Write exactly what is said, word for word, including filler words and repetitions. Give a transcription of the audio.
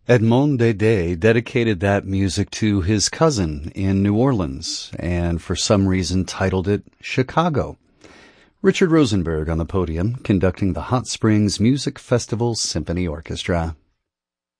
Edmond Dede dedicated that music to his cousin in New Orleans and for some reason titled it Chicago. Richard Rosenberg on the podium conducting the Hot Springs Music Festival Symphony Orchestra.